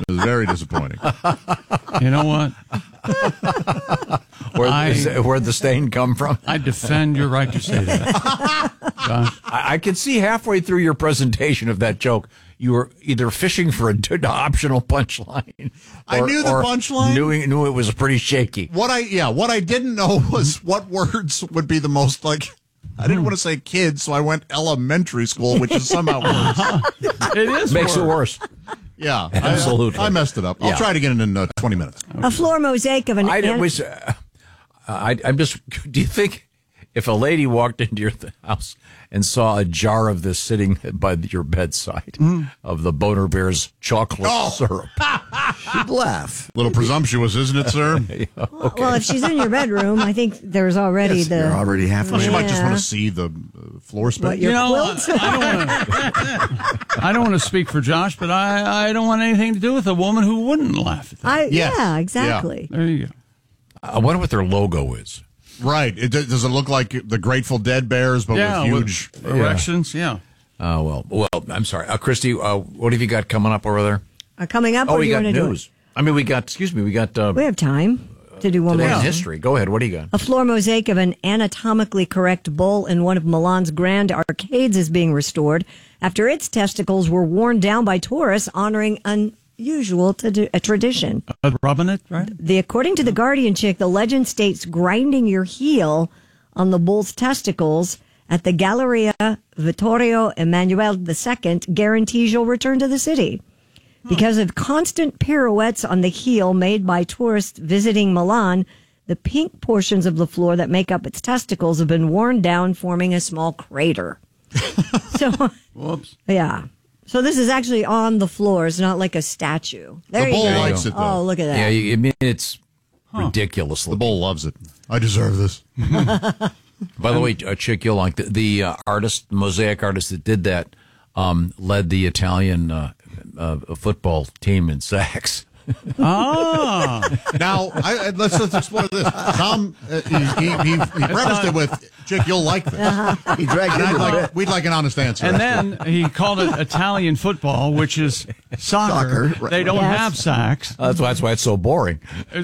It was very disappointing. You know what? Where'd the stain come from? I defend your right to say that. Josh? I could see halfway through your presentation of that joke, you were either fishing for an optional punchline. I knew the punchline. Knew it was pretty shaky. What I didn't know was what words would be the most like. I didn't want to say kids, so I went elementary school, which is somehow worse. It is Makes it worse. Yeah, absolutely. I messed it up. I'll try it again in 20 minutes. A floor mosaic of an. I'm just. Do you think if a lady walked into your house and saw a jar of this sitting by your bedside of the Boner Bears chocolate syrup, she'd laugh? A little presumptuous, isn't it, sir? Yeah, okay. Well, if she's in your bedroom, I think there's already You're already halfway. She might just want to see the floor space. Your quilt? I don't want to speak for Josh, but I don't want anything to do with a woman who wouldn't laugh at that. Yeah, exactly. There you go. I wonder what their logo is. Right. Does it look like the Grateful Dead Bears, but with huge erections? Yeah. Well, I'm sorry. Christy, what have you got coming up over there? Coming up? We got news. We got we have time to do one more. Today's history. Go ahead. What do you got? A floor mosaic of an anatomically correct bull in one of Milan's grand arcades is being restored after its testicles were worn down by tourists honoring unusual tradition. Rubbing it, right? According to the Guardian chick, the legend states grinding your heel on the bull's testicles at the Galleria Vittorio Emanuele II guarantees you'll return to the city. Because of constant pirouettes on the heel made by tourists visiting Milan, the pink portions of the floor that make up its testicles have been worn down, forming a small crater. Whoops. Yeah. So this is actually on the floor. It's not like a statue. The bull likes it, though. Oh, look at that. Yeah, it's ridiculous. The bull loves it. I deserve this. By the way, Chick, you'll like the artist, mosaic artist that did that, led the Italian football team in sacks. Now, let's explore this. Tom, he prefaced it with, Chick, you'll like this. He dragged it we'd like an honest answer. And then he called it Italian football, which is soccer. Right. They don't have sacks. That's why it's so boring.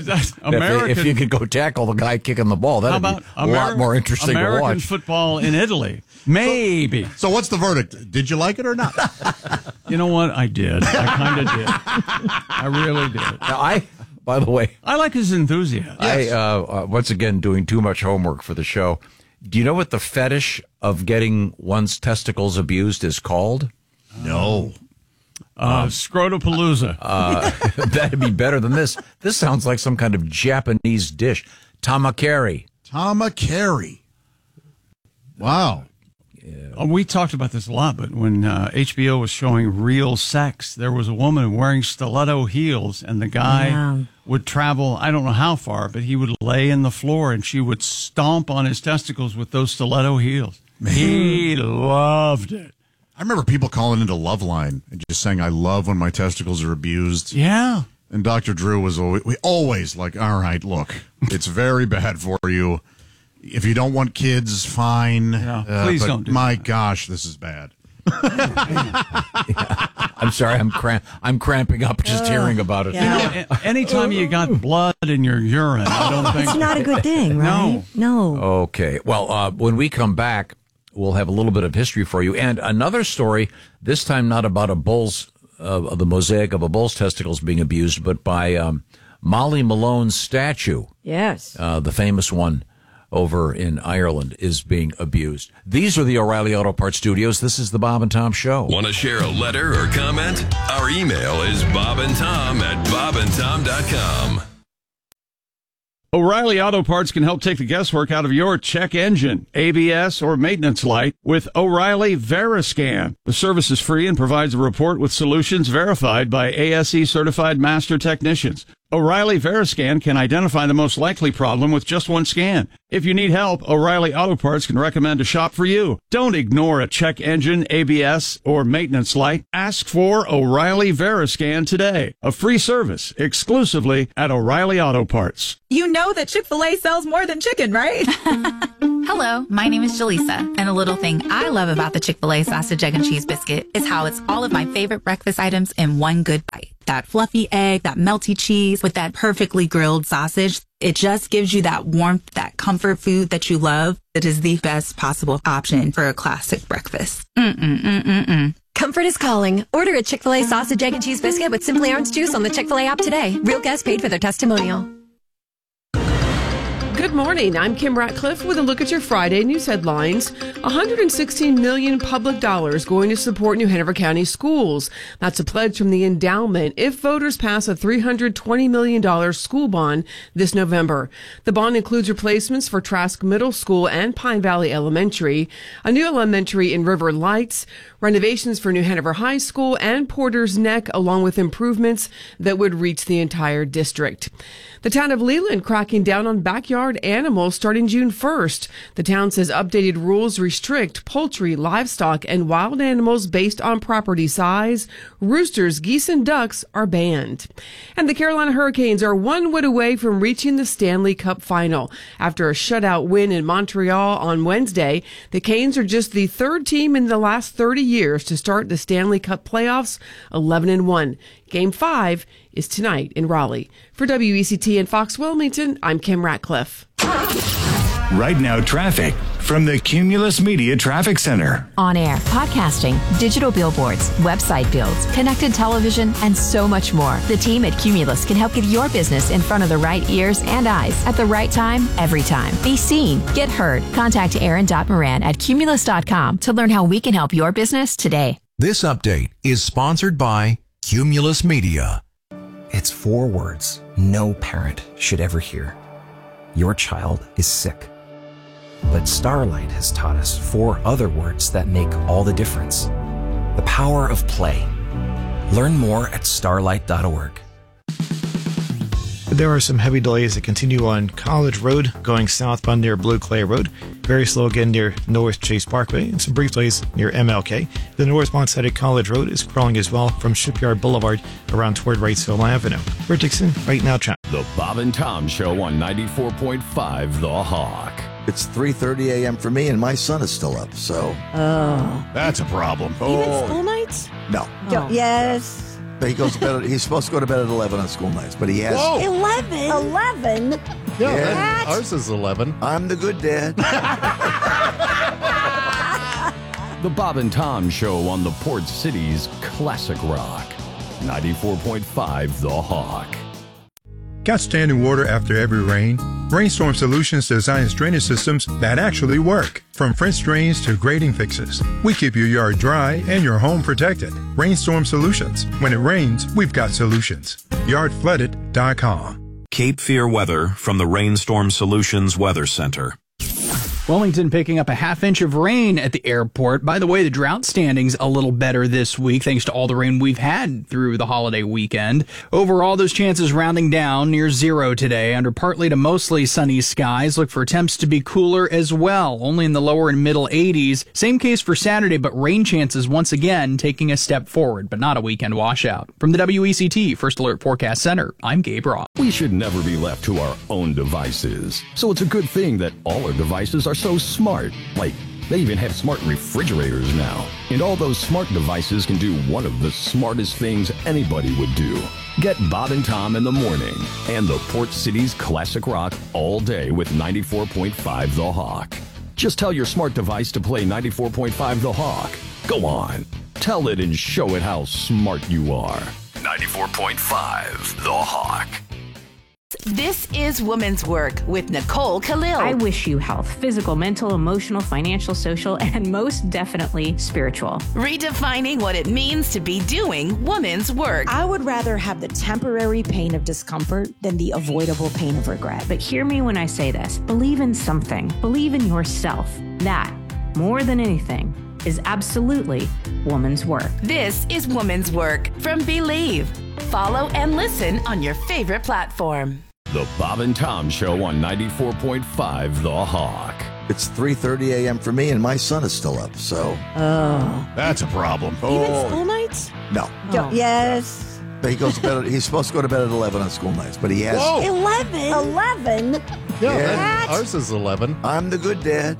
If you could go tackle the guy kicking the ball, that'd be a lot more interesting to American watch. football in Italy. Maybe. So what's the verdict? Did you like it or not? You know what? I did. I kind of did. I really did. Now, by the way, I like his enthusiasm. I once again doing too much homework for the show. Do you know what the fetish of getting one's testicles abused is called? No. Scrotopalooza. That'd be better than this. This sounds like some kind of Japanese dish. Tamakeri. Tamakeri. Wow. We talked about this a lot, but when HBO was showing Real Sex, there was a woman wearing stiletto heels, and the guy would travel, I don't know how far, but he would lay in the floor, and she would stomp on his testicles with those stiletto heels. Man. He loved it. I remember people calling into Loveline and just saying, I love when my testicles are abused. Yeah. And Dr. Drew was always like, all right, look, it's very bad for you. If you don't want kids, fine. Yeah, please don't do my that. gosh, this is bad. I'm sorry, I'm cramping up just hearing about it. Yeah. Anytime you got blood in your urine, I don't think it's not a good thing, right? No. Okay. Well, when we come back, we'll have a little bit of history for you and another story. This time, not about a bull's the mosaic of a bull's testicles being abused, but by Molly Malone's statue. Yes, the famous one over in Ireland is being abused. These are the O'Reilly Auto Parts Studios. This is the Bob and Tom Show. Want to share a letter or comment? Our email is bobandtom@bobandtom.com. O'Reilly Auto Parts can help take the guesswork out of your check engine, ABS, or maintenance light with O'Reilly Veriscan. The service is free and provides a report with solutions verified by ASE certified master technicians. O'Reilly Veriscan can identify the most likely problem with just one scan. If you need help, O'Reilly Auto Parts can recommend a shop for you. Don't ignore a check engine, ABS, or maintenance light. Ask for O'Reilly Veriscan today. A free service exclusively at O'Reilly Auto Parts. You know that Chick-fil-A sells more than chicken, right? Hello, my name is Jaleesa, and a little thing I love about the Chick-fil-A sausage, egg, and cheese biscuit is how it's all of my favorite breakfast items in one good bite. that fluffy egg, that melty cheese with that perfectly grilled sausage. It just gives you that warmth, that comfort food that you love. It is the best possible option for a classic breakfast. Comfort is calling. Order a Chick-fil-A sausage, egg, and cheese biscuit with Simply Orange Juice on the Chick-fil-A app today. Real guests paid for their testimonial. Good morning. I'm Kim Ratcliffe with a look at your Friday news headlines. $116 million public dollars going to support New Hanover County schools. That's a pledge from the endowment if voters pass a $320 million school bond this November. The bond includes replacements for Trask Middle School and Pine Valley Elementary, a new elementary in River Lights, renovations for New Hanover High School and Porter's Neck, along with improvements that would reach the entire district. The town of Leland cracking down on backyard animals starting June 1st. The town says updated rules restrict poultry, livestock, and wild animals based on property size. Roosters, geese, and ducks are banned. And the Carolina Hurricanes are 1 win away from reaching the Stanley Cup final. After a shutout win in Montreal on Wednesday, the Canes are just the third team in the last 30 years to start the Stanley Cup playoffs 11-1. Game 5 is tonight in Raleigh. For WECT and Fox Wilmington, I'm Kim Ratcliffe. Right now, traffic from the Cumulus Media Traffic Center. On air, podcasting, digital billboards, website builds, connected television, and so much more. The team at Cumulus can help get your business in front of the right ears and eyes at the right time, every time. Be seen, get heard. Contact Aaron.Moran at Cumulus.com to learn how we can help your business today. This update is sponsored by Cumulus Media. It's 4 words no parent should ever hear. Your child is sick. But Starlight has taught us 4 other words that make all the difference. The power of play. Learn more at starlight.org. There are some heavy delays that continue on College Road going southbound near Blue Clay Road. Very slow again near North Chase Parkway, and some brief delays near MLK. The northbound side of College Road is crawling as well from Shipyard Boulevard around toward Wrightsville Avenue. For Dixon, right now, traffic. The Bob and Tom Show on 94.5 The Hawk. It's 3:30 a.m. for me, and my son is still up, so... Oh. That's a problem. Even school nights? No. Yes. He goes to bed. He's supposed to go to bed at 11 on school nights, but he has... Whoa. 11? Yeah, ours is 11. I'm the good dad. The Bob and Tom Show on the Port City's Classic Rock. 94.5 The Hawk. Got standing water after every rain? Rainstorm Solutions designs drainage systems that actually work. From French drains to grading fixes, we keep your yard dry and your home protected. Rainstorm Solutions. When it rains, we've got solutions. Yardflooded.com. Cape Fear weather from the Rainstorm Solutions Weather Center. Wilmington picking up a half-inch of rain at the airport. By the way, the drought standing's a little better this week thanks to all the rain we've had through the holiday weekend. Overall, those chances rounding down near 0 today. Under partly to mostly sunny skies, look for temps to be cooler as well, only in the lower and middle 80s. Same case for Saturday, but rain chances once again taking a step forward, but not a weekend washout. From the WECT First Alert Forecast Center, I'm Gabe Roth. We should never be left to our own devices. So it's a good thing that all our devices are so smart. Like, they even have smart refrigerators now. And all those smart devices can do one of the smartest things anybody would do. Get Bob and Tom in the morning and the Port City's Classic Rock all day with 94.5 The Hawk. Just tell your smart device to play 94.5 The Hawk. Go on. Tell it and show it how smart you are. 94.5 The Hawk. This is Women's Work with Nicole Khalil. I wish you health, physical, mental, emotional, financial, social, and most definitely spiritual. Redefining what it means to be doing women's work. I would rather have the temporary pain of discomfort than the avoidable pain of regret. But hear me when I say this. Believe in something. Believe in yourself. That, more than anything, is absolutely woman's work. This is Woman's Work from Believe. Follow and listen on your favorite platform. The Bob and Tom Show on 94.5 The Hawk. It's 3:30 a.m. for me, and my son is still up, so... That's a problem. Even school nights? No. Yes. He goes to bed. He's supposed to go to bed at 11 on school nights, but he has... Whoa. 11? Yeah, ours is 11. I'm the good dad.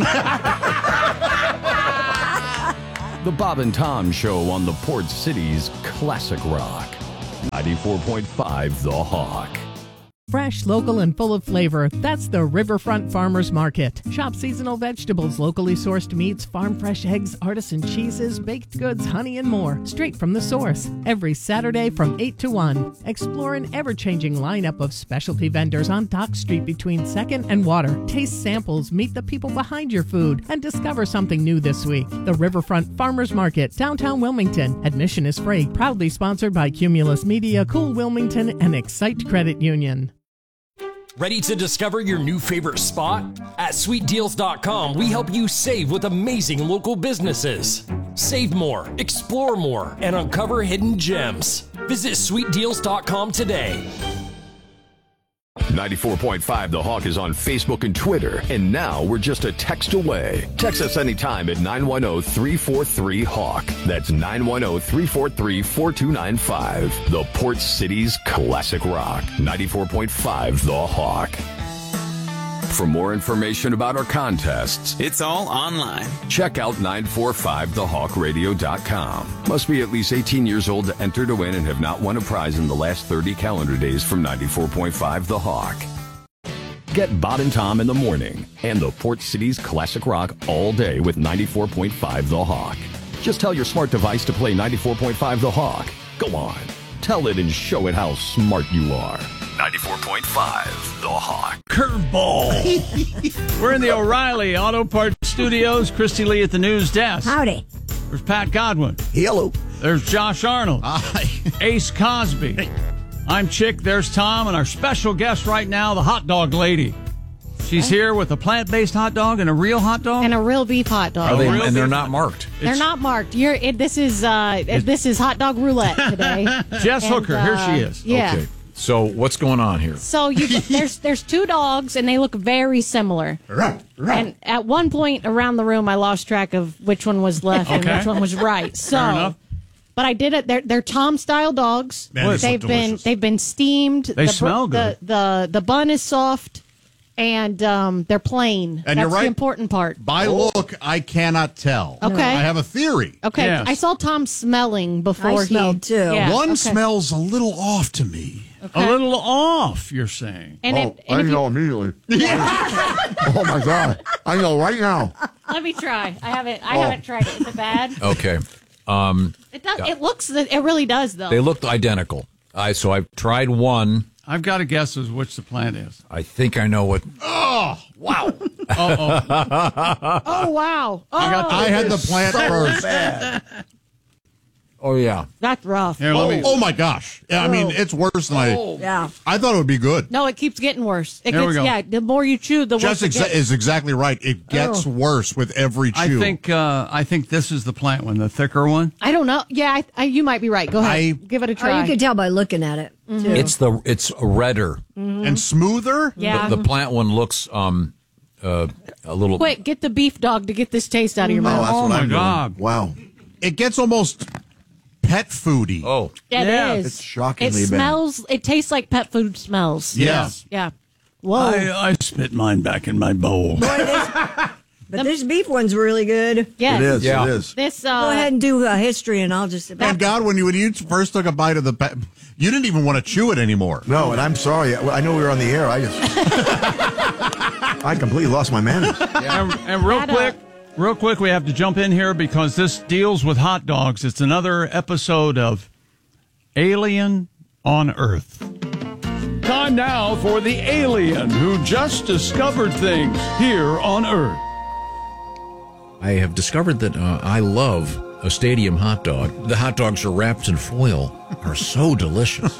The Bob and Tom Show on the Port City's Classic Rock. 94.5 94.5 The Hawk. Fresh, local, and full of flavor. That's the Riverfront Farmers Market. Shop seasonal vegetables, locally sourced meats, farm fresh eggs, artisan cheeses, baked goods, honey, and more. Straight from the source. Every Saturday from 8 to 1. Explore an ever-changing lineup of specialty vendors on Dock Street between 2nd and Water. Taste samples, meet the people behind your food, and discover something new this week. The Riverfront Farmers Market, downtown Wilmington. Admission is free. Proudly sponsored by Cumulus Media, Cool Wilmington, and Excite Credit Union. Ready to discover your new favorite spot? At sweetdeals.com, we help you save with amazing local businesses. Save more, explore more, and uncover hidden gems. Visit sweetdeals.com today. 94.5 The Hawk is on Facebook and Twitter, and now we're just a text away. Text us anytime at 910-343-HAWK. That's 910-343-4295. The Port City's classic rock. 94.5 The Hawk. For more information about our contests, it's all online. Check out 945thehawkradio.com. Must be at least 18 years old to enter to win and have not won a prize in the last 30 calendar days from 94.5 The Hawk. Get Bob and Tom in the morning and the Port City's classic rock all day with 94.5 The Hawk. Just tell your smart device to play 94.5 The Hawk. Go on. Tell it and show it how smart you are. 94.5 The Hawk. Curveball. We're in the O'Reilly Auto Parts Studios. Christy Lee at the news desk. Howdy. There's Pat Godwin. Hello. There's Josh Arnold. Hi. Ace Cosby. Hey. I'm Chick. There's Tom. And our special guest right now, the hot dog lady. She's here with a plant-based hot dog and a real hot dog? And a real beef hot dog. And they're not marked. They're not marked. This is hot dog roulette today. Jess Hooker, here she is. Yeah. Okay. So what's going on here? So there's two dogs, and they look very similar. And at one point around the room, I lost track of which one was left and which one was right. So, fair enough. But I did it. They're Tom-style dogs. Man, they've been steamed. They smell good. The bun is soft. And they're plain. And that's you're right. The important part. By look, I cannot tell. Okay. I have a theory. Okay. Yes. I saw Tom smelling before I smelled too. Yeah, One okay. smells a little off to me. Okay. A little off, you're saying. And I know immediately. Oh, my God. I know right now. Let me try. I haven't tried it. Is it bad? Okay. It does. It looks. It really does, though. They looked identical. So I've tried one. I've got to guess as which the plant is. I think I know what. Oh, wow. Uh-oh. Oh wow! Oh, I had the plant first. Oh, yeah. that's rough. Here, let me. Oh, my gosh. Yeah, I mean, it's worse than Yeah. I thought it would be good. No, it keeps getting worse. There we go. Yeah, the more you chew, the worse Jess it gets. is exactly right. It gets worse with every chew. I think this is the plant one, the thicker one. I don't know. Yeah, you might be right. Go ahead. Give it a try. Oh, you can tell by looking at it, too. It's redder. And smoother? Yeah. The plant one looks a little. Quick, get the beef dog to get this taste out of your mouth. That's what my I'm doing. God. Wow. It gets almost pet foody. Oh. Yeah, it is. It's shockingly It smells. It tastes like pet food smells. Yes. Yeah. Whoa. I spit mine back in my bowl. But this beef one's really good. Yes. It is. Yeah. It is. This. Go ahead and do a history, and I'll just. And God, when you first took a bite of the pet, you didn't even want to chew it anymore. No, and I'm sorry. I know we were on the air. I completely lost my manners. And real quick, we have to jump in here because this deals with hot dogs. It's another episode of Alien on Earth. Time now for the alien who just discovered things here on Earth. I have discovered that I love a stadium hot dog. The hot dogs are wrapped in foil. Are so delicious.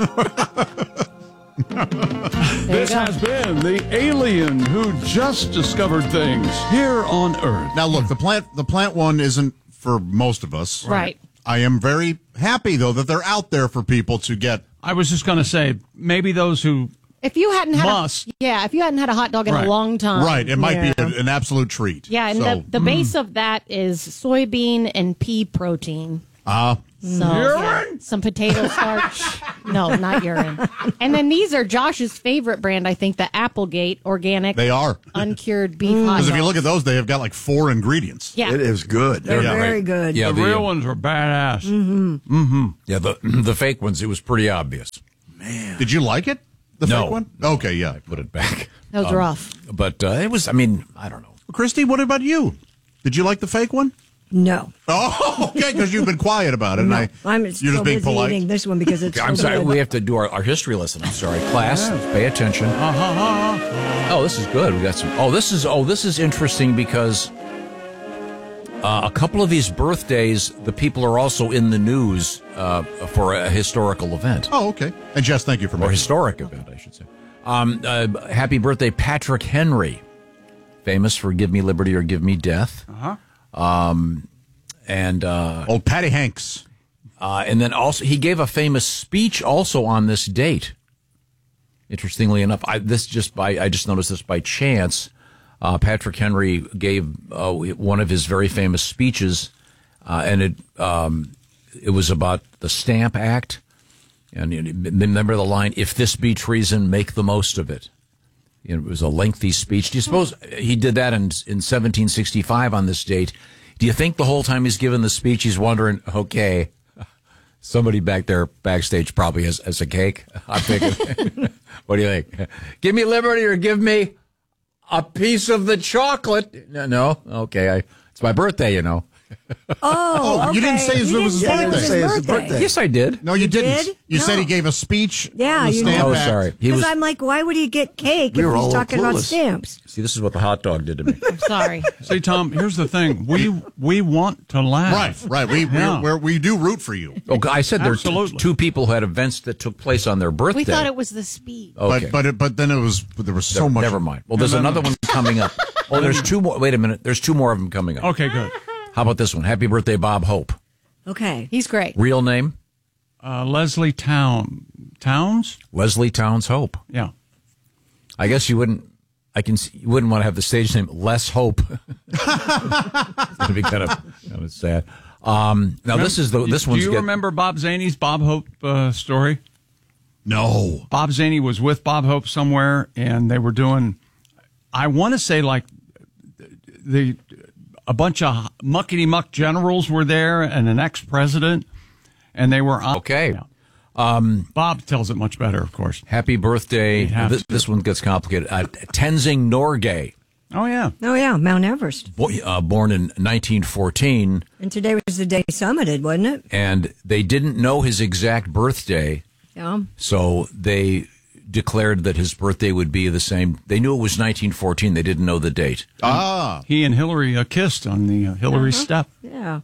This has been the alien who just discovered things here on Earth. Now, look, the plant one isn't for most of us. Right. I am very happy, though, that they're out there for people to get. I was just going to say, maybe those who If you hadn't had if you hadn't had a hot dog in Right. a long time. Right. It might be an absolute treat. Yeah, and So, the base of that is soybean and pea protein. So, yeah, some potato starch. No, not urine. And then these are Josh's favorite brand, I think, the Applegate organic. They are. Uncured beef hot Because if you dogs. look at those, they have got like 4 ingredients. Yeah. It is good. They're very good. Yeah, the real ones are badass. Mm-hmm. Yeah, the fake ones, it was pretty obvious. Did you like it? The No. fake one? Okay, yeah. I put it back. That was rough. But it was, I mean, I don't know. Christy, what about you? Did you like the fake one? No. Oh, okay, because you've been quiet about it. No, And I'm you're so just being busy polite. eating this one because it's I'm so sorry, good. we have to do our history lesson. I'm sorry. Class, pay attention. Oh, this is good. We got some. This is interesting because a couple of these birthdays, the people are also in the news for a historical event. Oh, okay. And Jess, thank you for Or historic event, I should say. Happy birthday, Patrick Henry, famous for "Give Me Liberty or Give Me Death." And old Patty Hanks. And then also he gave a famous speech also on this date. Interestingly enough, I just noticed this by chance. Patrick Henry gave one of his very famous speeches, and it was about the Stamp Act. And remember the line, "If this be treason, make the most of it." It was a lengthy speech. Do you suppose he did that in 1765 on this date? Do you think the whole time he's giving the speech, he's wondering, okay, somebody back there backstage probably has a cake? I'm thinking, what do you think? Give me liberty or give me a piece of the chocolate? No? Okay, it's my birthday, you know. Oh, okay. You didn't say it was his birthday. Yes, I did. No, you didn't. did? You No. said he gave a speech. Yeah, on the you Stamp know. Act. Sorry. Because I'm like, why would he get cake if he's talking about stamps? See, this is what the hot dog did to me. I'm sorry. See, Tom, here's the thing. We want to laugh. Right. We do root for you. Oh, I said there are Absolutely. two people who had events that took place on their birthday. We thought it was the speech. Okay. But then there was so much. Never mind. Well, there's another one coming up. Oh, there's 2 more. Wait a minute. There's 2 more of them coming up. Okay, good. How about this one? Happy birthday, Bob Hope. Okay. He's great. Real name? Leslie Towns? Leslie Towns Hope. Yeah. I guess you wouldn't want to have the stage name Les Hope. It'd be kind of sad. Now this one's. Do you remember Bob Zaney's Bob Hope story? No. Bob Zaney was with Bob Hope somewhere, and they were doing, I want to say, like a bunch of muckety-muck generals were there and an ex-president, and they were on. Okay. Yeah. Bob tells it much better, of course. Happy birthday. have This one gets complicated. Tenzing Norgay. Oh, yeah. Oh, yeah, Mount Everest. Born in 1914. And today was the day summited, wasn't it? And they didn't know his exact birthday. Yeah. So they declared that his birthday would be the same. They knew it was 1914. They didn't know the date. He and Hillary kissed on the Hillary step. Yeah.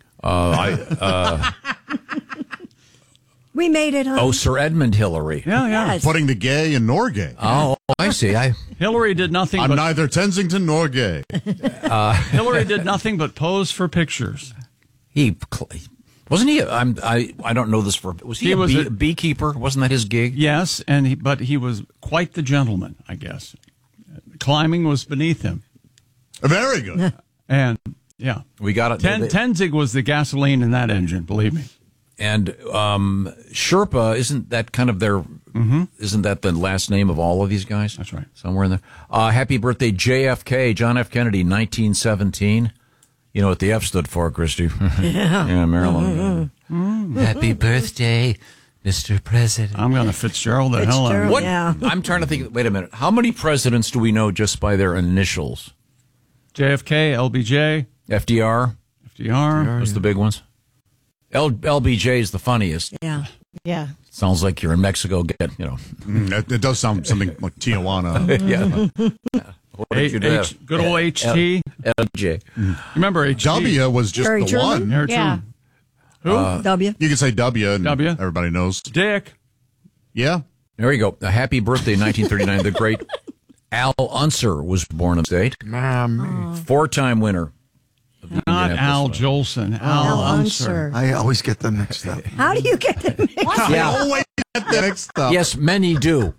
We made it, huh? Oh, Sir Edmund Hillary. Yeah. Yes. Putting the gay in Norgay. Oh, I see. Hillary did nothing I'm but neither Tensington nor gay. Hillary did nothing but pose for pictures. He wasn't he. I don't know this was he a beekeeper? Wasn't that his gig? Yes, but he was quite the gentleman, I guess. Climbing was beneath him. Very good. And yeah, we got it. Tenzing was the gasoline in that engine, believe me. And Sherpa, isn't that kind of their? Isn't that the last name of all of these guys? That's right. Somewhere in there. Happy birthday, JFK, John F. Kennedy, 1917. You know what the F stood for, Christy? Yeah, Maryland. Happy birthday, Mr. President. I'm going to Fitzgerald the hell out of it. What? I'm trying to think. Wait a minute. How many presidents do we know just by their initials? JFK, LBJ, FDR. FDR. Those the big ones. LBJ is the funniest. Yeah. Yeah. Sounds like you're in Mexico. It does sound something like Tijuana. Yeah. Good old HT. LJ. Remember HT? W was just Harry the Truman? one. Yeah. Who? W. You can say W and W. everybody knows. Dick. Yeah. There you go. A happy birthday, 1939. The great Al Unser was born in the state. 4-time winner. Not Al Jolson. Al Unser. I always get them mixed up. How do you get them mixed up? I always get that mixed up. Yes, many do.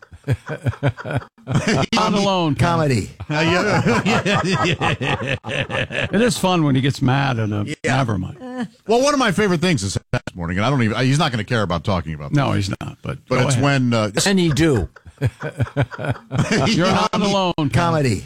Not alone. Comedy. It is fun when he gets mad and never mind. Well, one of my favorite things is this morning, and I don't even. He's not going to care about talking about. No, he's not. But it's ahead. when and you do. You're not alone. Comedy.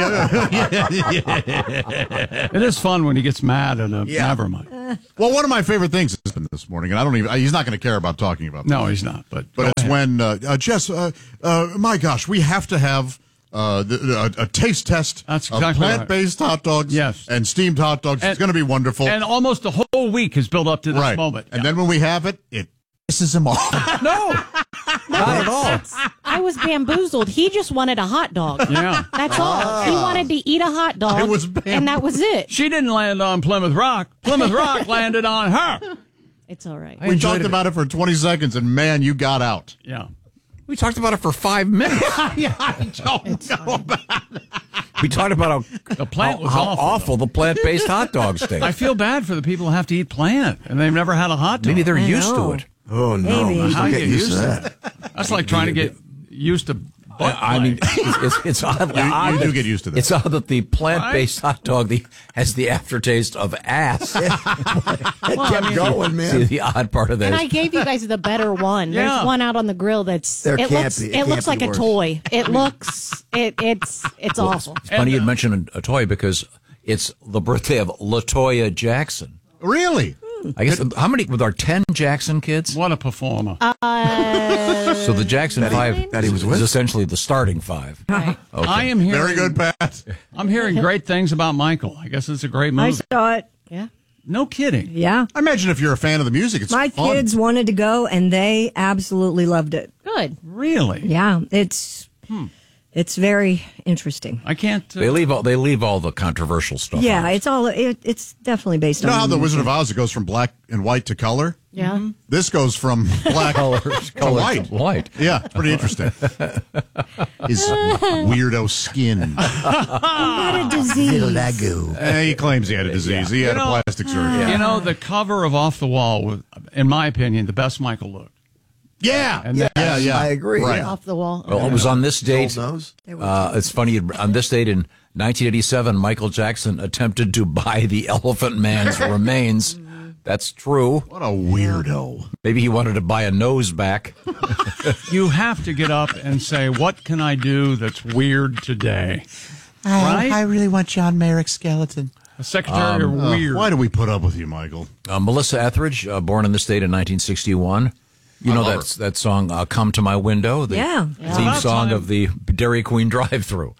It is fun when he gets mad and never mind. Well, one of my favorite things has been this morning, and I don't even. He's not going to care about talking about. No, he's not. But it's when Jess. My gosh, we have to have. A taste test That's of exactly plant-based hot dogs and steamed hot dogs. It's going to be wonderful. And almost the whole week has built up to this moment. And then when we have it, it pisses him off. No, not at all. I was bamboozled. He just wanted a hot dog. Yeah. That's all. He wanted to eat a hot dog, and that was it. She didn't land on Plymouth Rock. Plymouth Rock landed on her. It's all right. We talked about it for 20 seconds, and man, you got out. Yeah. We talked about it for 5 minutes. Yeah, I don't know about it. We talked about how awful the plant-based hot dogs taste. I feel bad for the people who have to eat plant, and they've never had a hot dog. Maybe they're used to it. Oh, no. Maybe. How do you get used to that? That's like trying to get used to butt I mean, it's odd. You do get used to that. It's odd that the plant-based hot dog has the aftertaste of ass. It kept going, man. See, the odd part of that And is I gave you guys the better one. Yeah. There's one out on the grill that's It looks like a worse. toy. It looks it's awful. It's funny you mentioned a toy because it's the birthday of LaToya Jackson. Really? I guess how many with our 10 Jackson kids? What a performer! So the Jackson 5 that he was is with? essentially the starting 5. Right. Okay. I am hearing Very good, Pat. I'm hearing great things about Michael. I guess it's a great I movie. saw it. Yeah. No kidding. Yeah. I imagine if you're a fan of the music, it's My fun. kids wanted to go, and they absolutely loved it. Good. Really? Yeah, it's very interesting. I can't. They leave all the controversial stuff. Yeah, out. it's all it's definitely based You know on how the Wizard of music. Oz it goes from black and white to color? Yeah. This goes from black to white. White. Yeah, it's pretty interesting. His weirdo skin. Not a disease. He claims he had a disease. He had a plastic surgery. You know, the cover of Off the Wall was, in my opinion, the best Michael looked. Yeah. And yeah. I agree. Right. Yeah. Off the wall. Well, it was on this date. Gold nose. It's funny. On this date in 1987, Michael Jackson attempted to buy the Elephant Man's remains. That's true. What a weirdo. Maybe he wanted to buy a nose back. You have to get up and say, what can I do that's weird today? Right? I really want John Merrick's skeleton. A secretary are weird. Why do we put up with you, Michael? Melissa Etheridge, born in this date in 1961. You know that song, Come to My Window? The Yeah. theme song of the Dairy Queen drive-thru.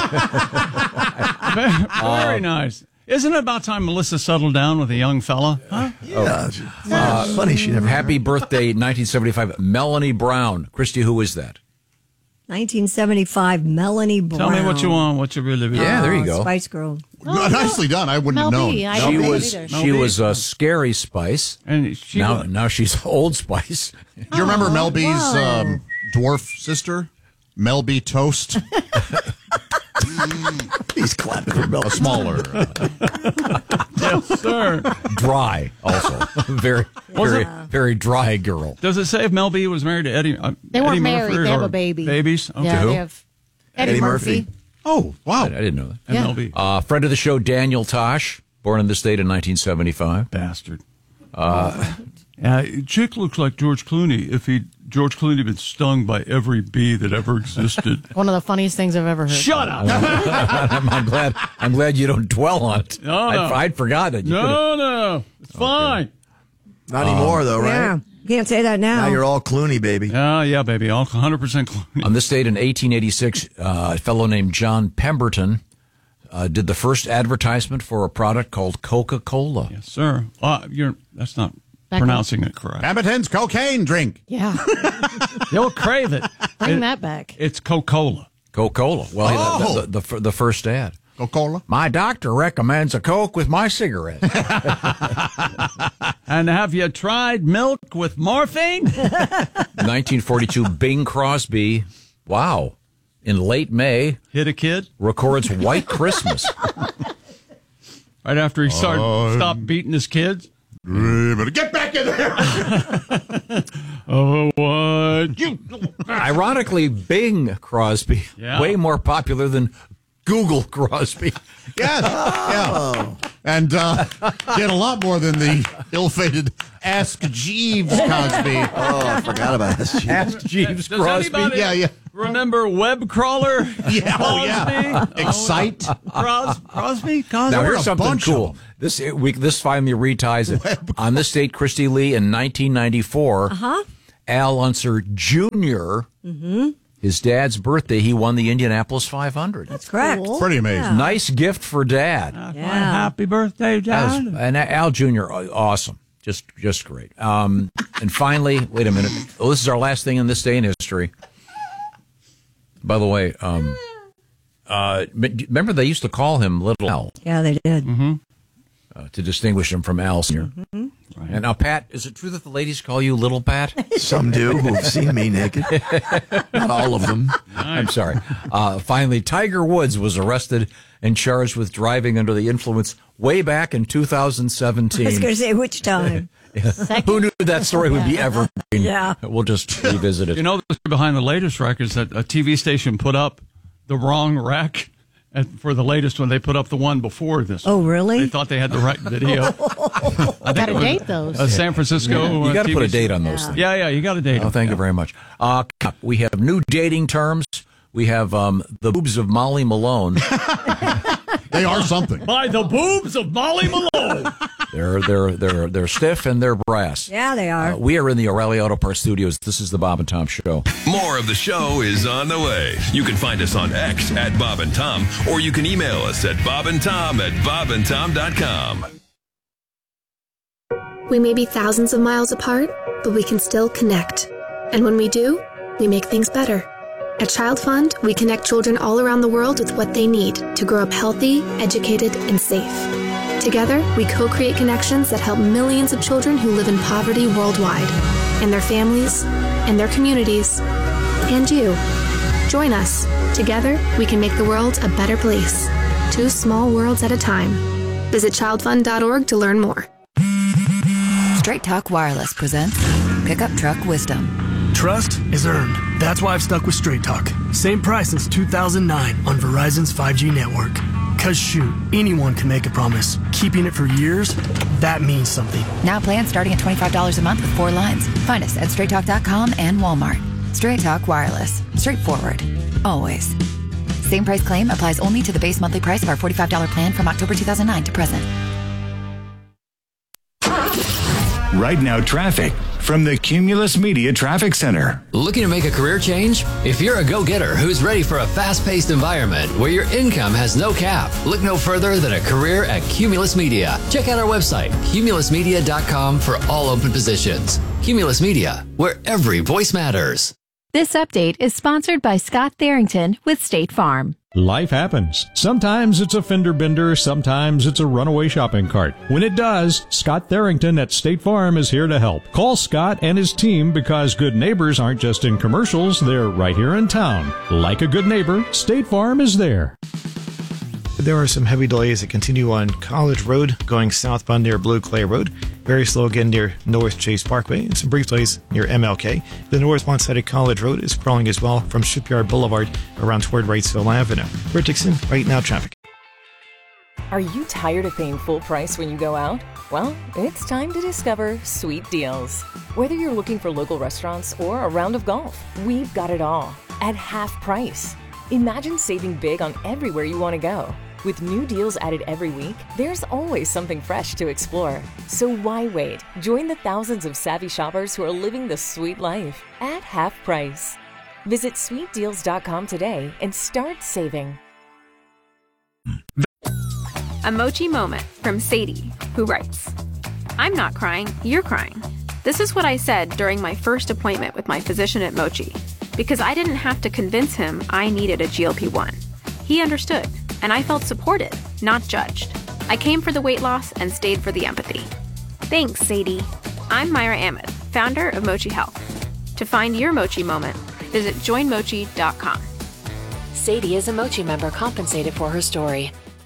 Very nice. Isn't it about time Melissa settled down with a young fella? Huh? Yeah. Funny she never. Happy birthday, 1975, Melanie Brown. Christy, who is that? 1975, Melanie Brown. Tell me what you want, what you really want. Yeah, there you go. Spice Girl. Nicely done. I wouldn't have known. She was Scary Spice, and now she's Old Spice. Do you remember Mel B's dwarf sister, Mel B Toast? He's clapping for Mel. A smaller. Yes, sir. Dry, also. Very dry girl. Does it say if Mel B was married to Eddie? They weren't Eddie married. Murphy They have or a baby. Babies? Okay. Yeah, Who? they have Eddie Murphy. Oh, wow. I didn't know that. And Yeah. Mel B. Friend of the show, Daniel Tosh, born in this date in 1975. Bastard. Chick looks like George Clooney if George Clooney had been stung by every bee that ever existed. One of the funniest things I've ever heard. Shut up! I'm glad you don't dwell on it. No. I'd forgotten. No, it's fine. Not anymore, though, right? Yeah. Can't say that now. Now you're all Clooney, baby. Yeah, baby, all 100% Clooney. On this date in 1886, a fellow named John Pemberton did the first advertisement for a product called Coca-Cola. Yes, sir. That's not Back pronouncing it correct. Pemberton's cocaine drink. Yeah. You'll crave it. Bring that back. It's Coca-Cola. Coca-Cola. Well, the first ad. Coca-Cola. My doctor recommends a Coke with my cigarette. And have you tried milk with morphine? 1942, Bing Crosby. Wow. In late May, Hit a kid? records White Christmas. Right after he stopped beating his kids? But get back in there. Oh, what? Ironically, Bing Crosby, Yeah. way more popular than Google Crosby. Yes. Yeah. And get a lot more than the ill-fated Ask Jeeves Cosby. Oh, I forgot about this. Ask Jeeves Does Crosby. anybody remember Web Crawler? Yeah, Crosby? Excite. Crosby? Cosby? Now, were here's a something bunch of cool. them. This finally reties it. On this date, Christy Lee in 1994, Al Unser Jr., his dad's birthday, he won the Indianapolis 500. That's correct. Cool. Pretty amazing. Yeah. Nice gift for Dad. Happy birthday, Dad. And Al Jr., awesome. Just great. And finally, wait a minute. Oh, this is our last thing in this day in history. By the way, remember they used to call him Little Al Yeah, they did. to distinguish him from Al Sr. Right. And now, Pat, is it true that the ladies call you Little Pat? Some do who've seen me naked. Not all of them. I'm sorry. Finally, Tiger Woods was arrested and charged with driving under the influence way back in 2017. I was going to say, which time? Who knew that story would be evergreen? Yeah. We'll just revisit it. You know, the story behind the latest record is that a TV station put up the wrong rec for the latest one. They put up the one before this. Oh, really? They thought they had the right video. I Gotta date those. San Francisco. You got to TV put a date on those things. Yeah, you got to date. Oh, thank you very much. We have new dating terms. We have the boobs of Molly Malone. They are something. By the boobs of Molly Malone. They're stiff and they're brass. Yeah, they are. We are in the O'Reilly Auto Parts Studios. This is the Bob and Tom Show. More of the show is on the way. You can find us on X at Bob and Tom, or you can email us at bobandtom@bobandtom.com. We may be thousands of miles apart, but we can still connect. And when we do, we make things better. At Child Fund, we connect children all around the world with what they need to grow up healthy, educated, and safe. Together, we co-create connections that help millions of children who live in poverty worldwide, and their families, and their communities, and you. Join us. Together, we can make the world a better place. 2 small worlds at a time. Visit childfund.org to learn more. Straight Talk Wireless presents Pickup Truck Wisdom. Trust is earned. That's why I've stuck with Straight Talk. Same price since 2009 on Verizon's 5G network. Cause shoot, anyone can make a promise. Keeping it for years, that means something. Now plans starting at $25 a month with 4 lines. Find us at straighttalk.com and Walmart. Straight Talk Wireless. Straightforward. Always. Same price claim applies only to the base monthly price of our $45 plan from October 2009 to present. Right now, traffic from the Cumulus Media Traffic Center. Looking to make a career change? If you're a go-getter who's ready for a fast-paced environment where your income has no cap, look no further than a career at Cumulus Media. Check out our website, cumulusmedia.com, for all open positions. Cumulus Media, where every voice matters. This update is sponsored by Scott Tharrington with State Farm. Life happens. Sometimes it's a fender bender, sometimes it's a runaway shopping cart. When it does, Scott Tharrington at State Farm is here to help. Call Scott and his team because good neighbors aren't just in commercials, they're right here in town. Like a good neighbor, State Farm is there. There are some heavy delays that continue on College Road going southbound near Blue Clay Road. Very slow again near North Chase Parkway, and some brief delays near MLK. The northbound side of College Road is crawling as well from Shipyard Boulevard around toward Wrightsville Avenue. We're Dixon, right now traffic. Are you tired of paying full price when you go out? Well, it's time to discover Sweet Deals. Whether you're looking for local restaurants or a round of golf, we've got it all at half price. Imagine saving big on everywhere you want to go. With new deals added every week, there's always something fresh to explore. So why wait? Join the thousands of savvy shoppers who are living the sweet life at half price. Visit sweetdeals.com today and start saving. A Mochi moment from Sadie, who writes, I'm not crying, you're crying. This is what I said during my first appointment with my physician at Mochi, because I didn't have to convince him I needed a GLP-1. He understood, and I felt supported, not judged. I came for the weight loss and stayed for the empathy. Thanks, Sadie. I'm Myra Ahmed, founder of Mochi Health. To find your Mochi moment, visit joinmochi.com. Sadie is a Mochi member compensated for her story.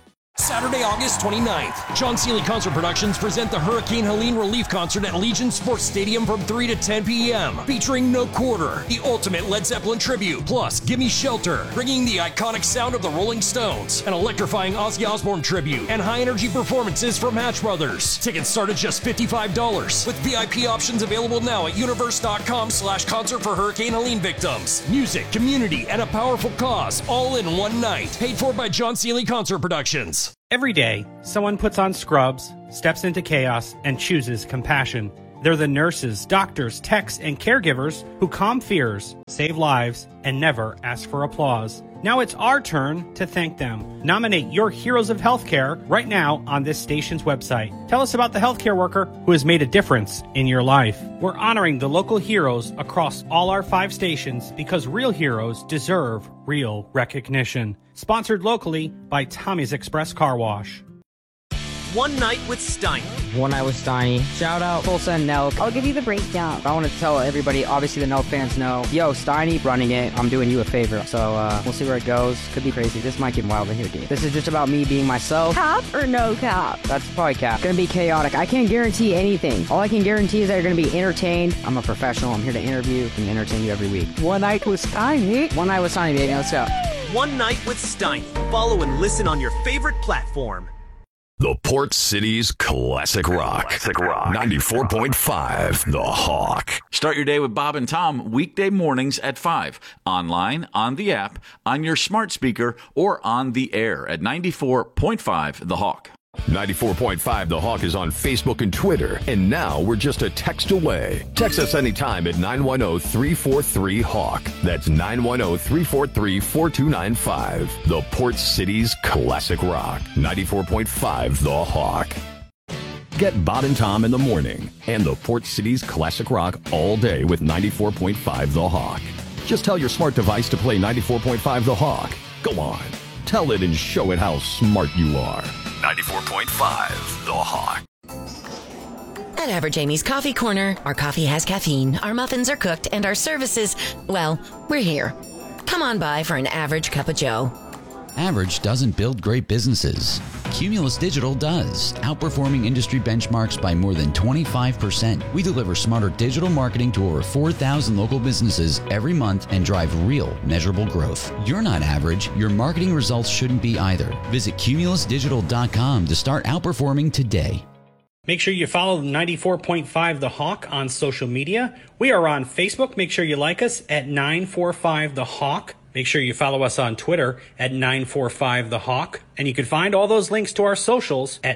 Saturday, August 29th, John Seeley Concert Productions present the Hurricane Helene Relief Concert at Legion Sports Stadium from 3 to 10 p.m. Featuring No Quarter, the ultimate Led Zeppelin tribute, plus Gimme Shelter, bringing the iconic sound of the Rolling Stones, an electrifying Ozzy Osbourne tribute, and high-energy performances from Hatch Brothers. Tickets start at just $55, with VIP options available now at universe.com/concert for Hurricane Helene victims. Music, community, and a powerful cause, all in one night. Paid for by John Seeley Concert Productions. Every day, someone puts on scrubs, steps into chaos, and chooses compassion. They're the nurses, doctors, techs, and caregivers who calm fears, save lives, and never ask for applause. Now it's our turn to thank them. Nominate your heroes of healthcare right now on this station's website. Tell us about the healthcare worker who has made a difference in your life. We're honoring the local heroes across all our 5 stations because real heroes deserve real recognition. Sponsored locally by Tommy's Express Car Wash. One Night with Steiny. One Night with Steiny. Shout out Tulsa and Nelk. I'll give you the breakdown. I want to tell everybody, obviously the Nelk fans know, yo, Steiny running it, I'm doing you a favor. So we'll see where it goes. Could be crazy. This might get wild in here, dude. This is just about me being myself. Cap or no cap? That's probably cap. Gonna be chaotic. I can't guarantee anything. All I can guarantee is that you're gonna be entertained. I'm a professional. I'm here to interview and entertain you every week. One Night with Steiny. One Night with Steiny, baby. Let's go. One Night with Steiny. Follow and listen on your favorite platform. The Port City's Classic Rock. 94.5 The Hawk. Start your day with Bob and Tom weekday mornings at 5. Online, on the app, on your smart speaker, or on the air at 94.5 The Hawk. 94.5 The Hawk is on Facebook and Twitter, and now we're just a text away. Text us anytime at 910-343-HAWK. That's 910-343-4295. The Port City's Classic Rock. 94.5 The Hawk. Get Bob and Tom in the morning and the Port City's Classic Rock all day with 94.5 The Hawk. Just tell your smart device to play 94.5 The Hawk. Go on. Tell it and show it how smart you are. 94.5 The Hawk. At Average Amy's Coffee Corner, our coffee has caffeine, our muffins are cooked, and our services, well, we're here. Come on by for an average cup of joe. Average doesn't build great businesses. Cumulus Digital does, outperforming industry benchmarks by more than 25%. We deliver smarter digital marketing to over 4,000 local businesses every month and drive real, measurable growth. You're not average. Your marketing results shouldn't be either. Visit cumulusdigital.com to start outperforming today. Make sure you follow 94.5 The Hawk on social media. We are on Facebook. Make sure you like us at 945 The Hawk. Make sure you follow us on Twitter at 945 The Hawk. And you can find all those links to our socials at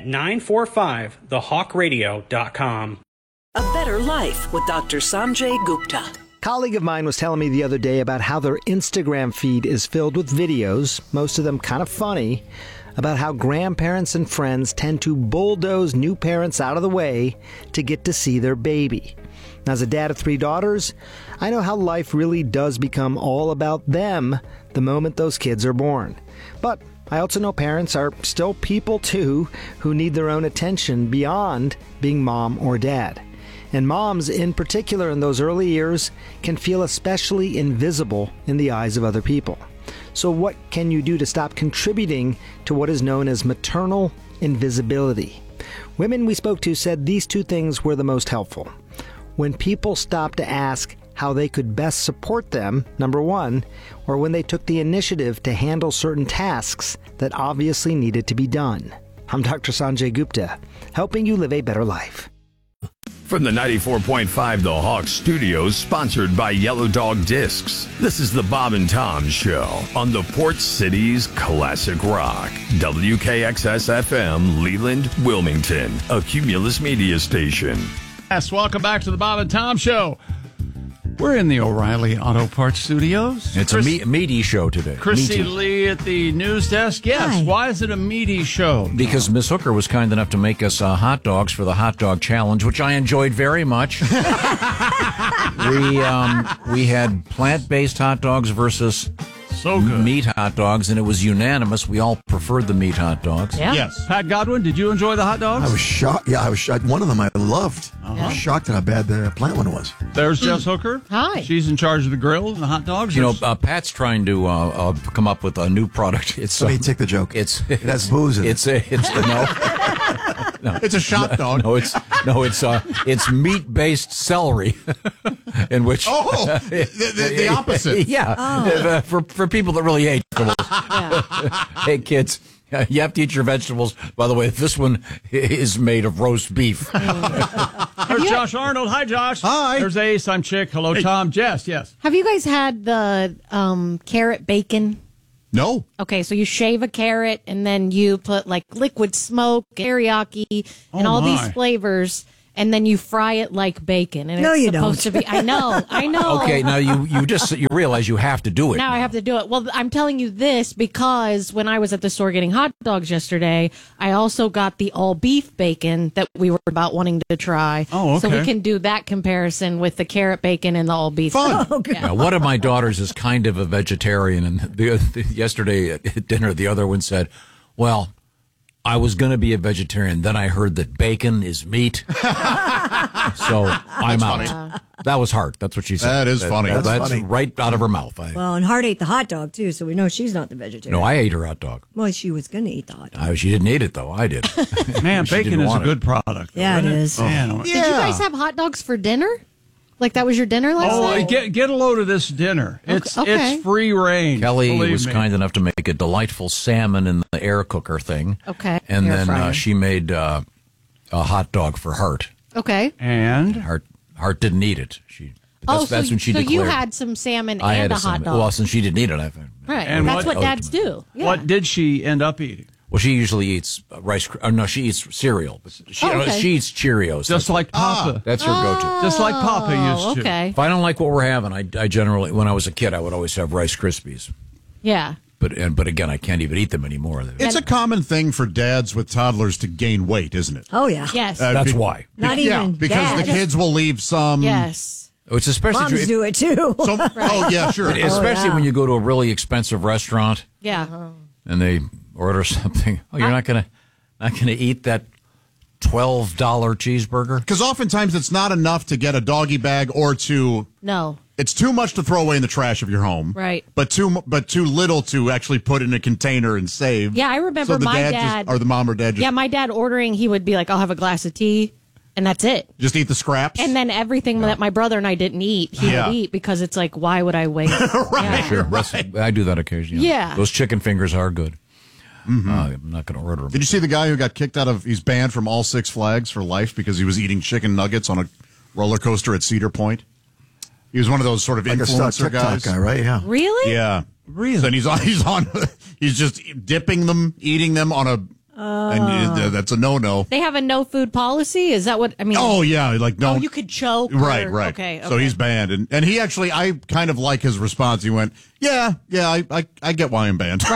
945thehawkradio.com. A Better Life with Dr. Sanjay Gupta. A colleague of mine was telling me the other day about how their Instagram feed is filled with videos, most of them kind of funny, about how grandparents and friends tend to bulldoze new parents out of the way to get to see their baby. As a dad of 3 daughters, I know how life really does become all about them the moment those kids are born. But I also know parents are still people too who need their own attention beyond being mom or dad. And moms in particular in those early years can feel especially invisible in the eyes of other people. So what can you do to stop contributing to what is known as maternal invisibility? Women we spoke to said these 2 things were the most helpful. When people stopped to ask how they could best support them, number 1, or when they took the initiative to handle certain tasks that obviously needed to be done. I'm Dr. Sanjay Gupta, helping you live a better life. From the 94.5 The Hawk Studios, sponsored by Yellow Dog Discs, this is the Bob and Tom Show on the Port City's Classic Rock. WKXS-FM, Leland, Wilmington, a Cumulus media station. Yes, welcome back to the Bob and Tom Show. We're in the O'Reilly Auto Parts Studios. It's a meaty show today. Chrissy Lee at the news desk. Yes, hi. Why is it a meaty show? Because Miss Hooker was kind enough to make us hot dogs for the hot dog challenge, which I enjoyed very much. We had plant-based hot dogs versus So good. meat hot dogs, and it was unanimous. We all preferred the meat hot dogs. Yeah. Yes. Pat Godwin, did you enjoy the hot dogs? I was shocked. Yeah, I was shocked. One of them I loved. I was shocked at how bad the plant one was. There's Jess Hooker. Hi. She's in charge of the grill and the hot dogs. You know, Pat's trying to come up with a new product. It's Let me take the joke. It has booze in it. No, it's a shot dog. It's meat-based celery, in which the opposite. Yeah, for people that really hate vegetables. Hey kids, you have to eat your vegetables. By the way, this one is made of roast beef. There's Josh Arnold. Hi, Josh. Hi. There's Ace. I'm Chick. Hello, Tom. Jess. Yes. Have you guys had the carrot bacon? No. Okay, so you shave a carrot and then you put like liquid smoke, teriyaki, and all these flavors, and then you fry it like bacon. And it's supposed to be. I know. Okay, now you realize you have to do it. Now I have to do it. Well, I'm telling you this because when I was at the store getting hot dogs yesterday, I also got the all beef bacon that we were about wanting to try. Oh, okay. So we can do that comparison with the carrot bacon and the all beef. Fun. Oh, Now, one of my daughters is kind of a vegetarian, and yesterday at dinner, the other one said, well, I was going to be a vegetarian. Then I heard that bacon is meat. So I'm out. That was Hart. That's what she said. That is funny. That's funny. right out of her mouth. Well, and Hart ate the hot dog, too, so we know she's not the vegetarian. No, I ate her hot dog. Well, she was going to eat the hot dog. She didn't eat it, though. I did. Man, She bacon didn't is a want good product. Yeah, it is. Man, Did you guys have hot dogs for dinner? Like that was your dinner last night? Get a load of this dinner. It's free range. Kelly believe was me. kind enough to make a delightful salmon in the air cooker thing. Okay. And Air then fryer. she made a hot dog for Hart. Okay. And Hart didn't eat it. That's when she so declared. you had some salmon I and had a hot salmon. dog. Well, since she didn't eat it, Right. And That's what dads do. Yeah. What did she end up eating? Well, she usually eats rice. No, she eats cereal. But she eats Cheerios. Just like Papa. That's her go-to. Just like Papa used to. Okay. If I don't like what we're having, I generally, when I was a kid, I would always have Rice Krispies. Yeah. But again, I can't even eat them anymore. It's a common thing for dads with toddlers to gain weight, isn't it? Oh, yeah. Yes. That's why. Not even because dads. the kids will leave some. Yes. It's especially Moms do it, too. Oh, yeah, sure. But especially when you go to a really expensive restaurant Yeah. and they order something. Oh, you're not gonna eat that $12 cheeseburger? Because oftentimes it's not enough to get a doggy bag or to. No. It's too much to throw away in the trash of your home, Right. But too little to actually put in a container and save. Yeah, I remember so the my dad or the mom or dad just my dad ordering, he would be like, I'll have a glass of tea, and that's it. just eat the scraps. And then everything that my brother and I didn't eat, he would eat because it's like, why would I waste? Sure. I do that occasionally. Yeah. Those chicken fingers are good. I'm not going to order them. Did you see the guy who got kicked out of? He's banned from all Six Flags for life because he was eating chicken nuggets on a roller coaster at Cedar Point. He was one of those sort of Like a influencer TikTok guys, guy, right? Yeah. Really? Yeah, really. So he's just dipping them, eating them on a, and that's a no. They have a no food policy? Is that what, I mean? Oh yeah, like no. Oh, you could choke. Right. Okay. So he's banned, and he actually, I kind of like his response. He went, yeah, I get why I'm banned.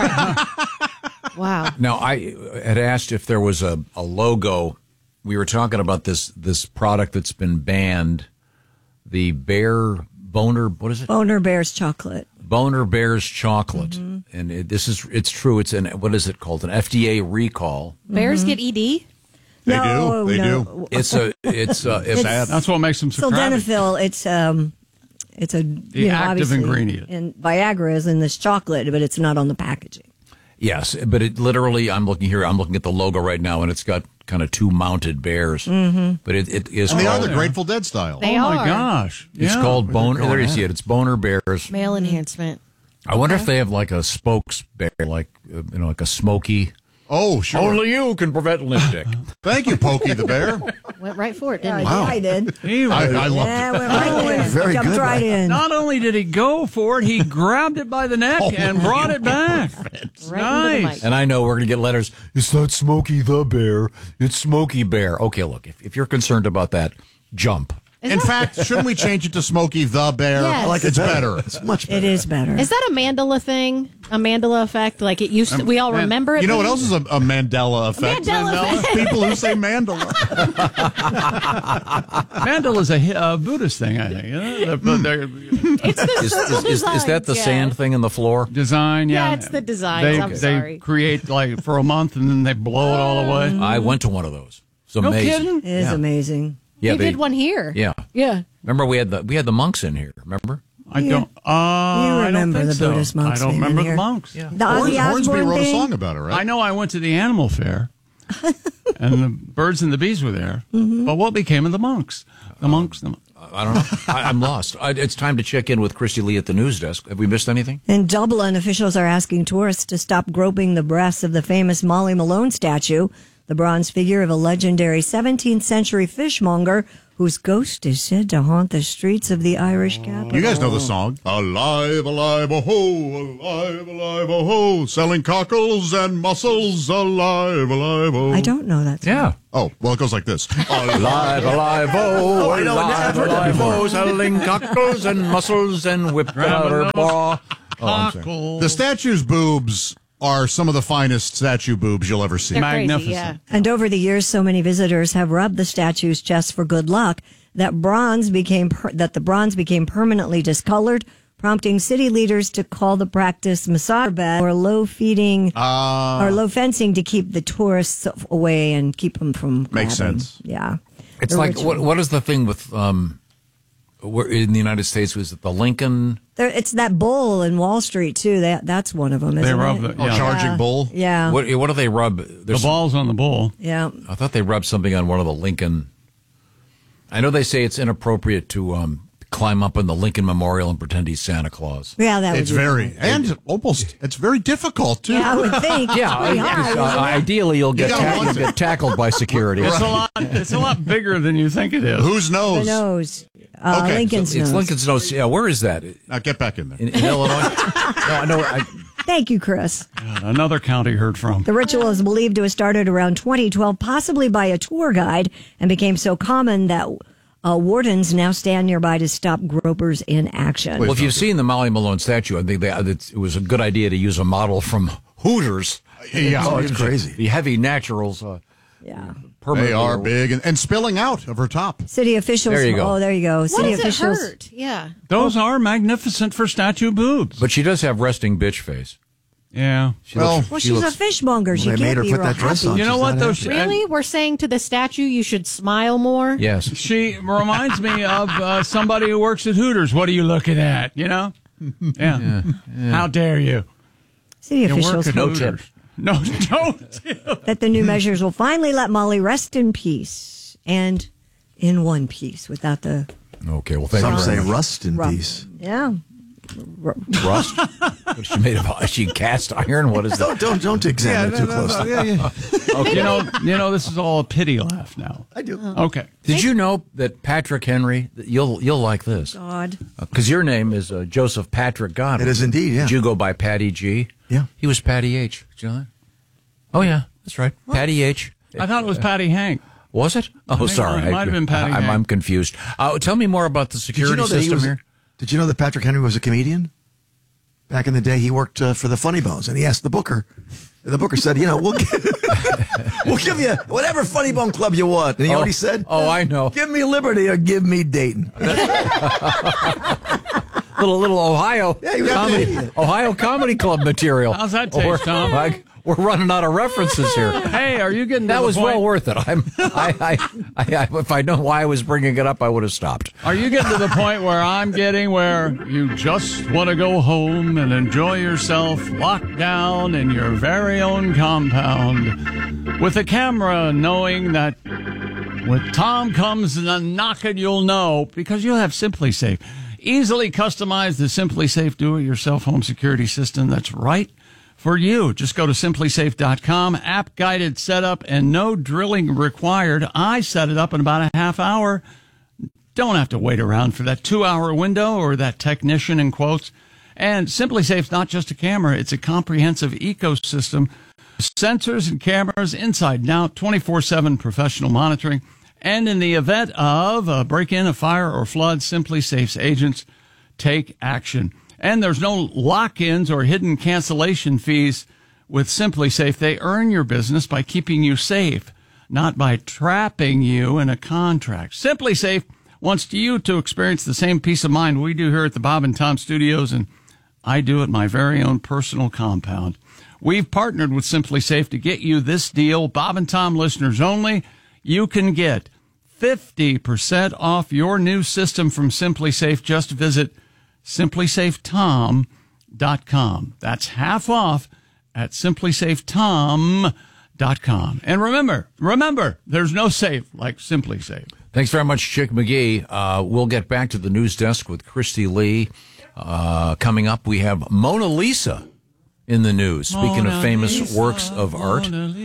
Wow. Now, I had asked if there was a logo. We were talking about this product that's been banned, the Boner, what is it? Boner Bears chocolate. Boner Bears chocolate. Mm-hmm. And it's true. It's what is it called? An FDA recall. Bears get ED? They do. It's bad. That's what makes them so crabby. Sildenafil, it's a the active ingredient. And Viagra is in this chocolate, but it's not on the packaging. Yes, but it literally, I'm looking at the logo right now, and it's got kind of two mounted bears. Mm-hmm. But it is. And they are called, the Grateful Dead style. They oh are. My gosh! It's called Boner. There you see it. It's Boner Bears. Male enhancement. I wonder if they have like a spokes bear, like like a smoky. Oh, sure. Only you can prevent lipstick. Thank you, Pokey the Bear. Went right for it, didn't he? Wow. I did. I loved Yeah, it. went right there. Very Jumped good, right in. Not only did he go for it, he grabbed it by the neck and brought it back. Right into the Nice. mic. And I know we're going to get letters. It's not Smokey the Bear. It's Smokey Bear. Okay, look, if you're concerned about that, jump. In fact, shouldn't we change it to Smokey the Bear? Yes. Like it's better. It's much better. It is better. Is that a Mandela thing? A Mandela effect? Like it used to, we all remember it? You know what else is a Mandela effect? Mandela effect. People who say Mandela. Mandela's a Buddhist thing, I think. It's the circle design. Is that the sand thing in the floor? Design, yeah. Yeah, it's the designs. I'm sorry. They create like for a month and then they blow it all away. I went to one of those. It's No amazing. kidding? It is amazing. Yeah, we did one here. Yeah. Yeah. Remember we had the monks in here. Remember? I don't. You remember I don't think the so. Buddhist monks? I don't being in remember here. the monks. Yeah. The Ozzy Hornsby Osbourne wrote a thing? song about it, right? I know I went to the animal fair, and the birds and the bees were there. Mm-hmm. But what became of the monks? The monks. I don't know. I'm lost. It's time to check in with Christy Lee at the news desk. Have we missed anything? In Dublin, officials are asking tourists to stop groping the breasts of the famous Molly Malone statue, the bronze figure of a legendary 17th century fishmonger whose ghost is said to haunt the streets of the Irish capital. You guys know the song. Alive, alive, oh-ho, alive, alive, oh-ho, selling cockles and mussels, alive, alive, oh. I don't know that song. Yeah. Oh, well, it goes like this. Alive, alive, oh, I know. alive, I've heard that alive, before. oh, selling cockles and mussels and whipped powder bar. The statue's boobs are some of the finest statue boobs you'll ever see. They're Magnificent. crazy, yeah. And over the years, so many visitors have rubbed the statue's chest for good luck that the bronze became permanently discolored, prompting city leaders to call the practice massage bed or low feeding or low fencing to keep the tourists away and keep them from Makes grabbing. sense. Yeah. It's The like, ritual. what is the thing with, where in the United States, was it the Lincoln? It's that bull in Wall Street, too. That's one of them, isn't They rub it? the Charging bull? Yeah. What do they rub? the balls on the bull. Yeah. I thought they rubbed something on one of the Lincoln. I know they say it's inappropriate to climb up on the Lincoln Memorial and pretend he's Santa Claus. Yeah, that would It's be very, fun. and almost, it's very difficult, too. Yeah, I would think. Yeah, Pretty hard, isn't it? ideally you'll You gotta want get tackled by security. It's a lot bigger than you think it is. Whose The nose? nose. Okay, Lincoln's It's nose. Lincoln's nose. Yeah, where is that? Now get back in there. In Illinois? No, Thank you, Chris. Another county heard from. The ritual is believed to have started around 2012, possibly by a tour guide, and became so common that wardens now stand nearby to stop gropers in action. Well, if you've seen the Molly Malone statue, I think it was a good idea to use a model from Hooters. Yeah. Oh, it's crazy. The heavy naturals. Yeah. They are big and spilling out of her top. City officials. There you go. Oh, there you go. What City does officials. it hurt? Yeah. Those are magnificent for statue boobs. But she does have resting bitch face. Yeah. Well, she's a fishmonger. She They can't made her be put real that dress happy. on. You know She's what, not though? happy. Really? We're saying to the statue you should smile more? Yes. She reminds me of somebody who works at Hooters. What are you looking at? You know? Yeah. How dare you? City You officials work at No Hooters. tip. No, don't. that the new measures will finally let Molly rest in peace and in one piece without the Okay, well, thank Some you. say very much. rust in peace. yeah. Rust? What is she made of? Is she cast iron? What is that? Don't examine it too closely. Okay. You know, this is all a pity laugh now. I do. Okay. Did you know that Patrick Henry? You'll like this God. because your name is Joseph Patrick Godwin. It is indeed. Yeah. Did you go by Patty G? Yeah. He was Patty H. Did you know that? Oh yeah, that's right. Patty H. I thought it was Patty Hank. Was it? Oh, think sorry. it might have been Patty I'm Hank. confused. Tell me more about the security that he system was, here. Did you know that Patrick Henry was a comedian? Back in the day, he worked for the Funny Bones, and he asked the booker. The booker said, we'll give you whatever Funny Bone Club you want. And he already said, Oh, I know. give me Liberty or give me Dayton. Little Ohio he was comedy, an idiot. Ohio Comedy Club material. How's that taste, Tom? We're running out of references here. Hey, are you getting to That the was point? well worth it. If I know why I was bringing it up, I would have stopped. Are you getting to the point where I'm getting where you just want to go home and enjoy yourself locked down in your very own compound with a camera, knowing that when Tom comes knocking, you'll know because you'll have Simply Safe. Easily customize the Simply Safe do-it-yourself home security system that's right for you. Just go to simplysafe.com, app-guided setup, and no drilling required. I set it up in about a half hour. Don't have to wait around for that 2-hour window or that technician in quotes. And SimpliSafe's not just a camera. It's a comprehensive ecosystem. Sensors and cameras inside now, 24/7 professional monitoring. And in the event of a break-in, a fire, or flood, Simply Safe's agents take action. And there's no lock-ins or hidden cancellation fees with Simply Safe. They earn your business by keeping you safe, not by trapping you in a contract. Simply Safe wants you to experience the same peace of mind we do here at the Bob and Tom Studios, and I do at my very own personal compound. We've partnered with Simply Safe to get you this deal. Bob and Tom listeners only. You can get 50% off your new system from Simply Safe. Just visit simplysafetom.com. That's half off at simplysafetom.com. And remember, there's no safe like Simply Safe. Thanks very much, Chick McGee. We'll get back to the news desk with Christy Lee. Coming up, we have Mona Lisa in the news. Speaking of famous works of art,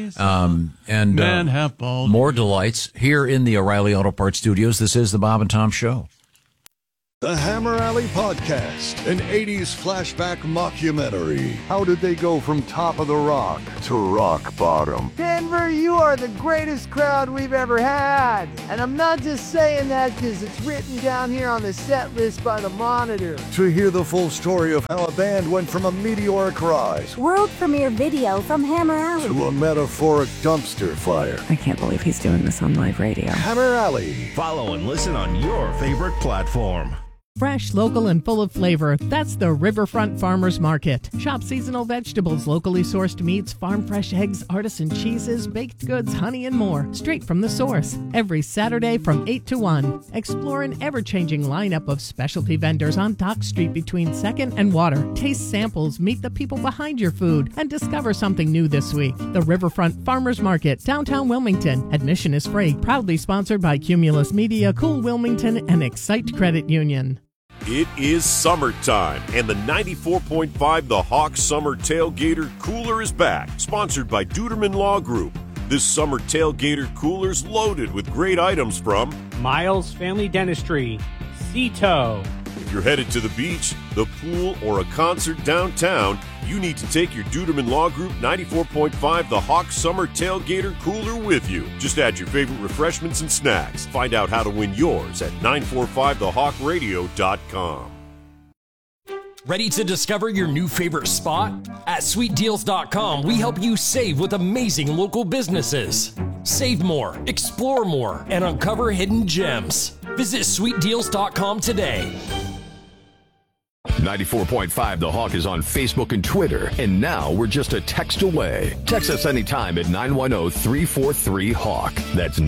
and more delights here in the O'Reilly Auto Parts Studios. This is the Bob and Tom Show. The Hammer Alley Podcast, an 80s flashback mockumentary. How did they go from top of the rock to rock bottom? Denver, you are the greatest crowd we've ever had. And I'm not just saying that because it's written down here on the set list by the Monitor. To hear the full story of how a band went from a meteoric rise, world premiere video from Hammer Alley, to a metaphoric dumpster fire. I can't believe he's doing this on live radio. Hammer Alley. Follow and listen on your favorite platform. Fresh, local, and full of flavor. That's the Riverfront Farmers Market. Shop seasonal vegetables, locally sourced meats, farm fresh eggs, artisan cheeses, baked goods, honey, and more. Straight from the source. Every Saturday from 8 to 1. Explore an ever-changing lineup of specialty vendors on Dock Street between 2nd and Water. Taste samples, meet the people behind your food, and discover something new this week. The Riverfront Farmers Market, downtown Wilmington. Admission is free. Proudly sponsored by Cumulus Media, Cool Wilmington, and Excite Credit Union. It is summertime, and the 94.5 The Hawk Summer Tailgater Cooler is back, sponsored by Duderman Law Group. This summer tailgater cooler's loaded with great items from Miles Family Dentistry, Cito. If you're headed to the beach, the pool, or a concert downtown, you need to take your Duderman Law Group 94.5 The Hawk Summer Tailgater Cooler with you. Just add your favorite refreshments and snacks. Find out how to win yours at 945thehawkradio.com. Ready to discover your new favorite spot? At SweetDeals.com, we help you save with amazing local businesses. Save more, explore more, and uncover hidden gems. Visit SweetDeals.com today. 94.5 The Hawk is on Facebook and Twitter, and now we're just a text away. Text us anytime at 910-343-HAWK. That's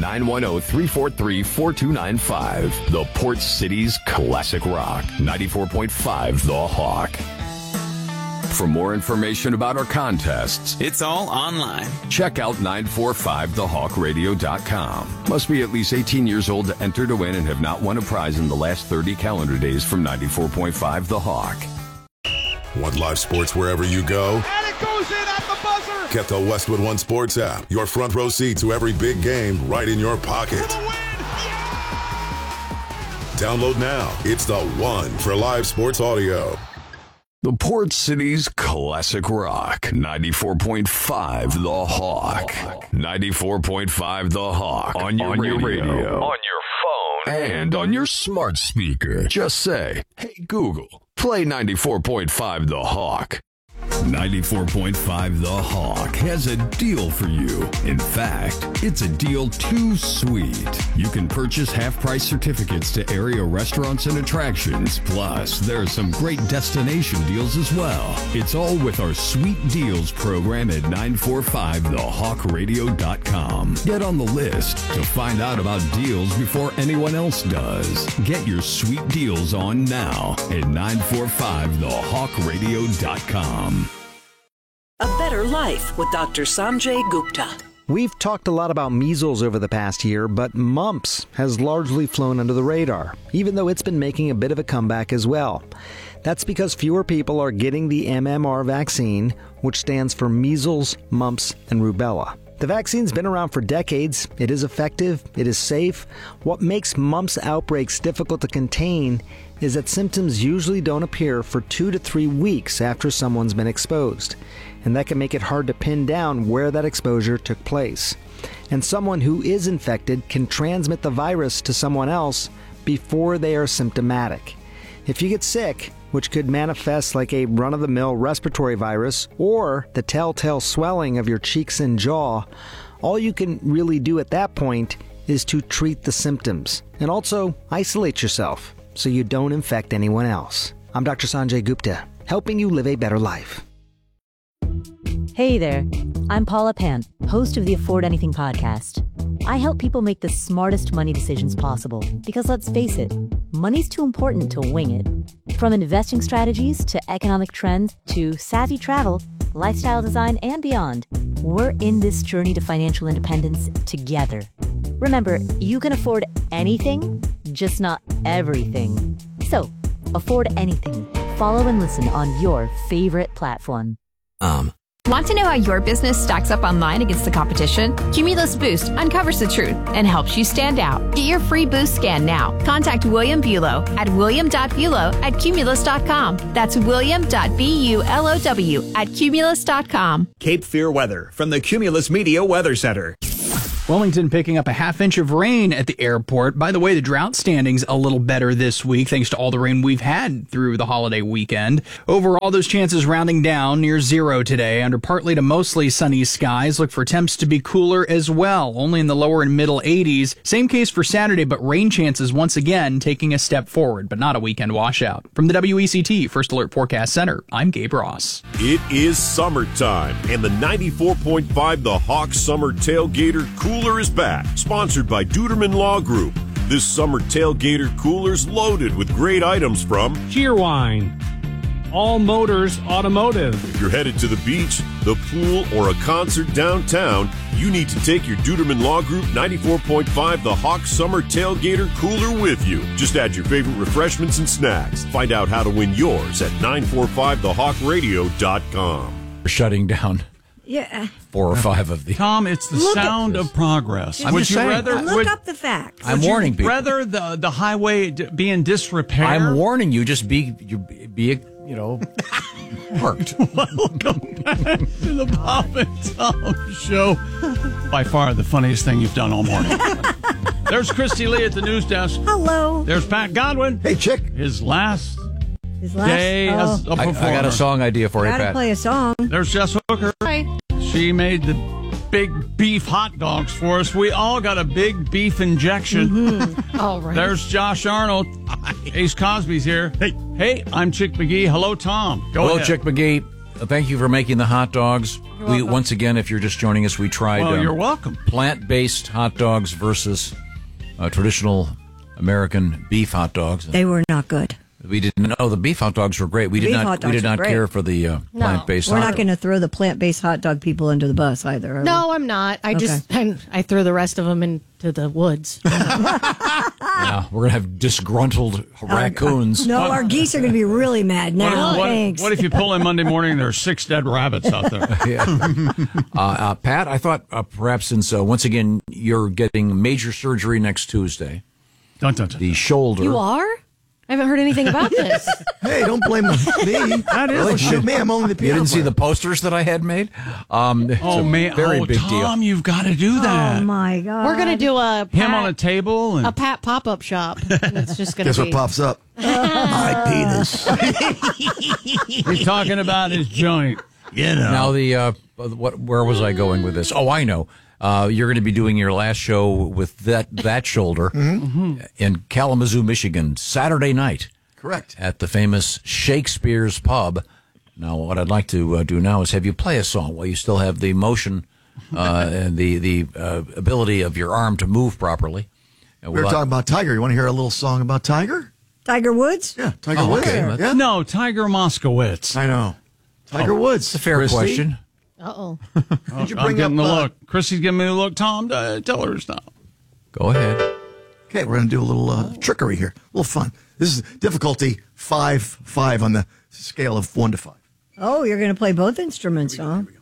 910-343-4295. The Port City's classic rock. 94.5 The Hawk. For more information about our contests, it's all online. Check out 945thehawkradio.com. Must be at least 18 years old to enter to win and have not won a prize in the last 30 calendar days from 94.5 The Hawk. Want live sports wherever you go? And it goes in at the buzzer! Get the Westwood One Sports app. Your front row seat to every big game right in your pocket. Download now. It's the one for live sports audio. The Port City's classic rock. 94.5 The Hawk. 94.5 The Hawk. On your radio. On your phone. And on your smart speaker. Just say, hey Google, play 94.5 The Hawk. 94.5 The Hawk has a deal for you. In fact, it's a deal too sweet. You can purchase half-price certificates to area restaurants and attractions. Plus, there are some great destination deals as well. It's all with our Sweet Deals program at 945thehawkradio.com. Get on the list to find out about deals before anyone else does. Get your sweet deals on now at 945thehawkradio.com. A Better Life with Dr. Sanjay Gupta. We've talked a lot about measles over the past year, but mumps has largely flown under the radar, even though it's been making a bit of a comeback as well. That's because fewer people are getting the MMR vaccine, which stands for measles, mumps, and rubella. The vaccine's been around for decades. It is effective. It is safe. What makes mumps outbreaks difficult to contain is that symptoms usually don't appear for 2 to 3 weeks after someone's been exposed. And that can make it hard to pin down where that exposure took place. And someone who is infected can transmit the virus to someone else before they are symptomatic. If you get sick, which could manifest like a run-of-the-mill respiratory virus or the telltale swelling of your cheeks and jaw, all you can really do at that point is to treat the symptoms and also isolate yourself so you don't infect anyone else. I'm Dr. Sanjay Gupta, helping you live a better life. Hey there, I'm Paula Pant, host of the Afford Anything podcast. I help people make the smartest money decisions possible because, let's face it, money's too important to wing it. From investing strategies to economic trends to savvy travel, lifestyle design, and beyond, we're in this journey to financial independence together. Remember, you can afford anything, just not everything. So, afford anything. Follow and listen on your favorite platform. Want to know how your business stacks up online against the competition? Cumulus Boost uncovers the truth and helps you stand out. Get your free Boost scan now. Contact William Bulow at william.bulow@cumulus.com. That's william.bulow@cumulus.com. Cape Fear weather from the Cumulus Media Weather Center. Wellington picking up a half-inch of rain at the airport. By the way, the drought standing's a little better this week thanks to all the rain we've had through the holiday weekend. Overall, those chances rounding down near zero today. Under partly to mostly sunny skies, look for temps to be cooler as well, only in the lower and middle 80s. Same case for Saturday, but rain chances once again taking a step forward, but not a weekend washout. From the WECT First Alert Forecast Center, I'm Gabe Ross. It is summertime, and the 94.5 The Hawk Summer Tailgater Cooler is back, sponsored by Duderman Law Group. This summer tailgater cooler's loaded with great items from Cheerwine, All Motors Automotive. If you're headed to the beach, the pool, or a concert downtown, you need to take your Duderman Law Group 94.5 The Hawk Summer Tailgater Cooler with you. Just add your favorite refreshments and snacks. Find out how to win yours at 945thehawkradio.com. We're shutting down. Yeah. 4 or 5 of the. Tom, it's the sound of progress. Would you rather look up the facts? I'm warning people. Rather the highway be in disrepair. I'm warning you. Just be parked. Welcome back to the Bob and Tom Show. By far the funniest thing you've done all morning. There's Christy Lee at the news desk. Hello. There's Pat Godwin. Hey, chick. His last day as a performer. I got a song idea for you, Pat. Gotta play a song. There's Jess Hooker. Hi. She made the big beef hot dogs for us. We all got a big beef injection. Mm-hmm. All right. There's Josh Arnold. Ace Cosby's here. Hey, I'm Chick McGee. Hello, Tom. Hello, Chick McGee. Thank you for making the hot dogs. We once again, if you're just joining us, we tried. Well, you're welcome. Plant-based hot dogs versus traditional American beef hot dogs. They were not good. We didn't know the beef hot dogs were great. We did not care for the plant-based. We're not going to throw the plant-based hot dog people under the bus either. No, I'm not. I throw the rest of them into the woods. Yeah, we're going to have disgruntled raccoons. No, our geese are going to be really mad now. Thanks. What if you pull in Monday morning and there's 6 dead rabbits out there? Pat, I thought perhaps since once again you're getting major surgery next Tuesday. The shoulder. You are? I haven't heard anything about this. Hey, don't blame me. That is me. I'm only the You didn't see the posters that I had made? Very big deal. Tom, you've got to do that. Oh my God! We're gonna do him on a table and a Pat pop-up shop. It's just gonna. Guess what pops up? My penis. He's talking about his joint. You know. Now where was I going with this? Oh, I know. You're going to be doing your last show with that shoulder in Kalamazoo, Michigan, Saturday night. Correct. At the famous Shakespeare's Pub. Now, what I'd like to do now is have you play a song while you still have the motion and the ability of your arm to move properly. We were talking about Tiger. You want to hear a little song about Tiger? Tiger Woods? Yeah, Tiger Woods. Okay. Yeah. No, Tiger Moskowitz. I know. Tiger Woods. It's a fair question. Uh-oh. Did you I'm bring getting up, the look. Chrissy's giving me the look. Tom, tell her now. Go ahead. Okay, we're going to do a little trickery here. A little fun. This is difficulty 5 on the scale of 1 to 5. Oh, you're going to play both instruments, huh?